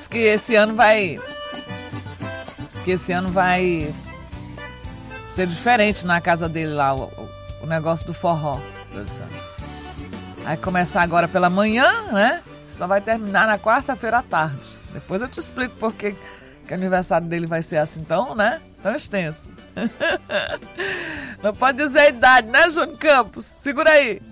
Diz que esse ano vai ser diferente na casa dele lá, o negócio do forró. Vai começar agora pela manhã, né? Só vai terminar na quarta-feira à tarde. Depois eu te explico por que o aniversário dele vai ser assim tão, né? Tão extenso. Não pode dizer a idade, né, Júnior Campos? Segura aí.